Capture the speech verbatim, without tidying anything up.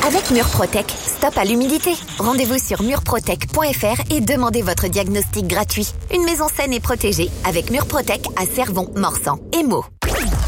Avec Murprotec, stop à l'humidité. Rendez-vous sur murprotec point f r et demandez votre diagnostic gratuit. Une maison saine et protégée avec Murprotec à Cervon, Morsan et Meaux.